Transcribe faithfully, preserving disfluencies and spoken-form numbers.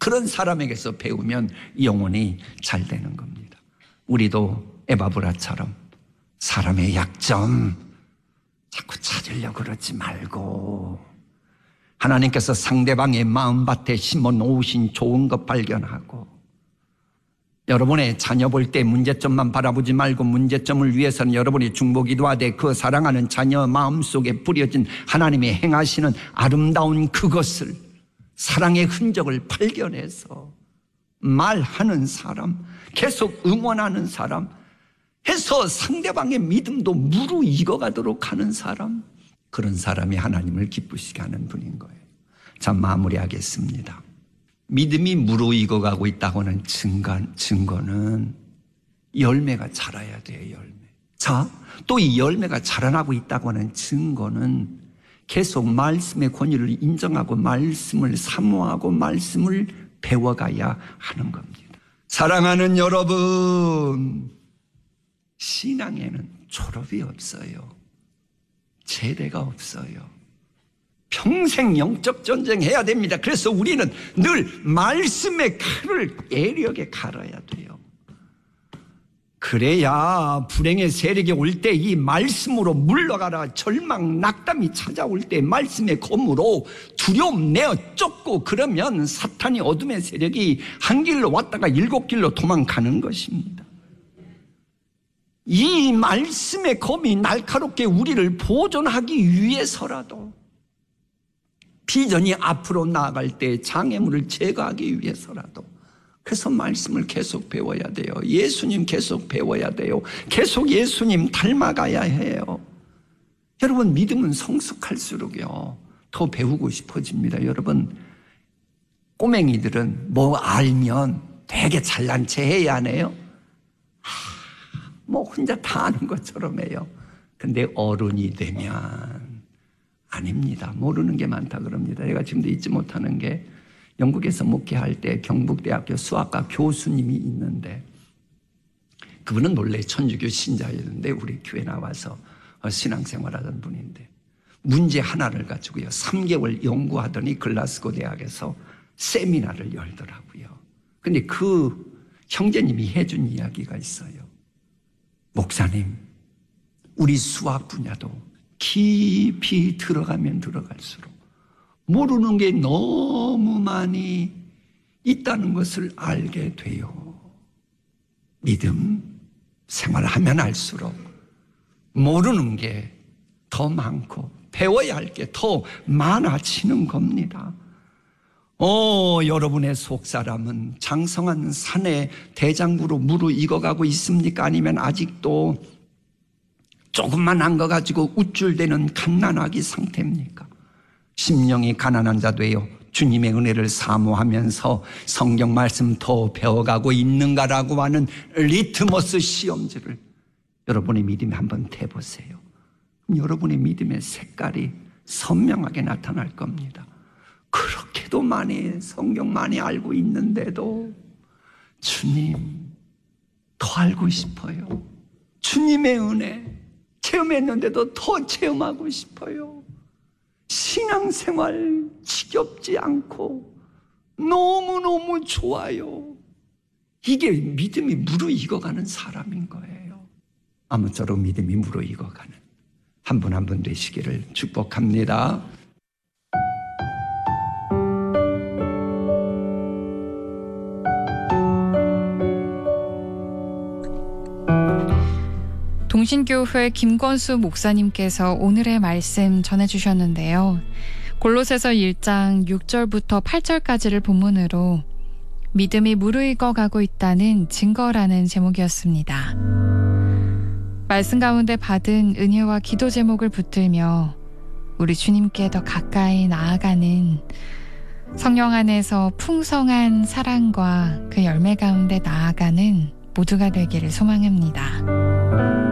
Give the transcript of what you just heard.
그런 사람에게서 배우면 영혼이 잘 되는 겁니다. 우리도 에바브라처럼 사람의 약점 자꾸 찾으려고 그러지 말고 하나님께서 상대방의 마음밭에 심어 놓으신 좋은 것 발견하고, 여러분의 자녀 볼 때 문제점만 바라보지 말고 문제점을 위해서는 여러분이 중보기도하되 그 사랑하는 자녀 마음속에 뿌려진 하나님의 행하시는 아름다운 그것을, 사랑의 흔적을 발견해서 말하는 사람, 계속 응원하는 사람 해서 상대방의 믿음도 무르익어가도록 하는 사람, 그런 사람이 하나님을 기쁘시게 하는 분인 거예요. 자, 마무리하겠습니다. 믿음이 무르익어가고 있다고 하는 증거, 증거는 열매가 자라야 돼요. 열매. 자, 또 이 열매가 자라나고 있다고 하는 증거는 계속 말씀의 권위를 인정하고 말씀을 사모하고 말씀을 배워가야 하는 겁니다. 사랑하는 여러분, 신앙에는 졸업이 없어요. 제대가 없어요. 평생 영적 전쟁해야 됩니다. 그래서 우리는 늘 말씀의 칼을 예리하게 갈아야 돼요. 그래야 불행의 세력이 올 때 이 말씀으로 물러가라, 절망, 낙담이 찾아올 때 말씀의 검으로 두려움 내어 쫓고, 그러면 사탄이 어둠의 세력이 한 길로 왔다가 일곱 길로 도망가는 것입니다. 이 말씀의 검이 날카롭게 우리를 보존하기 위해서라도, 비전이 앞으로 나아갈 때 장애물을 제거하기 위해서라도, 그래서 말씀을 계속 배워야 돼요. 예수님 계속 배워야 돼요. 계속 예수님 닮아가야 해요. 여러분, 믿음은 성숙할수록요 더 배우고 싶어집니다. 여러분, 꼬맹이들은 뭐 알면 되게 잘난 체 해야 하네요. 뭐 혼자 다 아는 것처럼 해요. 근데 어른이 되면 아닙니다. 모르는 게 많다 그럽니다. 제가 지금도 잊지 못하는 게, 영국에서 목회할 때 경북대학교 수학과 교수님이 있는데, 그분은 원래 천주교 신자였는데 우리 교회 나와서 신앙생활하던 분인데, 문제 하나를 가지고요 삼 개월 연구하더니 글라스고 대학에서 세미나를 열더라고요. 근데 그 형제님이 해준 이야기가 있어요. 목사님, 우리 수학 분야도 깊이 들어가면 들어갈수록 모르는 게 너무 많이 있다는 것을 알게 돼요. 믿음 생활하면 할수록 모르는 게 더 많고 배워야 할 게 더 많아지는 겁니다. 어, 여러분의 속사람은 장성한 산의 대장구로 무르익어가고 있습니까? 아니면 아직도 조금만 한 거 가지고 우쭐대는 갓난아기 상태입니까? 심령이 가난한 자 되어 주님의 은혜를 사모하면서 성경 말씀 더 배워가고 있는가라고 하는 리트머스 시험지를 여러분의 믿음에 한번 대보세요. 여러분의 믿음의 색깔이 선명하게 나타날 겁니다. 그렇게도 많이 성경 많이 알고 있는데도 주님 더 알고 싶어요. 주님의 은혜 체험했는데도 더 체험하고 싶어요. 신앙생활 지겹지 않고 너무너무 좋아요. 이게 믿음이 무르익어가는 사람인 거예요. 아무쪼록 믿음이 무르익어가는 한 분 한 분 되시기를 축복합니다. 동신교회 김권수 목사님께서 오늘의 말씀 전해주셨는데요. 골로새서 일 장 육 절부터 팔 절까지를 본문으로 믿음이 무르익어 가고 있다는 증거라는 제목이었습니다. 말씀 가운데 받은 은혜와 기도 제목을 붙들며 우리 주님께 더 가까이 나아가는, 성령 안에서 풍성한 사랑과 그 열매 가운데 나아가는 모두가 되기를 소망합니다.